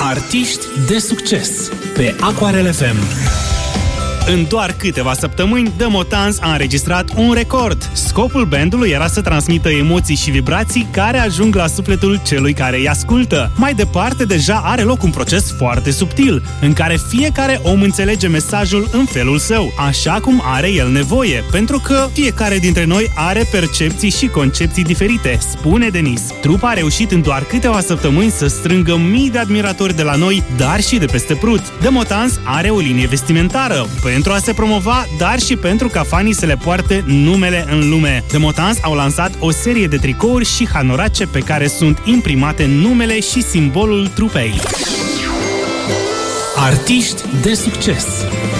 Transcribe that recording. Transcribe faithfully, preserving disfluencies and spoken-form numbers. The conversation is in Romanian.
Artiști de succes pe Aquarel F M. În doar câteva săptămâni, The Motans a înregistrat un record. Scopul bandului era să transmită emoții și vibrații care ajung la sufletul celui care îi ascultă. Mai departe, deja are loc un proces foarte subtil, în care fiecare om înțelege mesajul în felul său, așa cum are el nevoie, pentru că fiecare dintre noi are percepții și concepții diferite, spune Denis. Trupa a reușit în doar câteva săptămâni să strângă mii de admiratori de la noi, dar și de peste Prut. The Motans are o linie vestimentară, pentru a se promova, dar și pentru ca fanii să le poarte numele în lume. The Motans au lansat o serie de tricouri și hanorace pe care sunt imprimate numele și simbolul trupei. Artiști de succes